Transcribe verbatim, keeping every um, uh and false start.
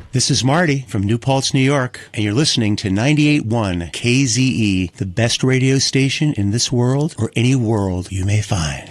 This is Marty from New Paltz, New York, and you're listening to ninety-eight point one K Z E, the best radio station in this world or any world you may find.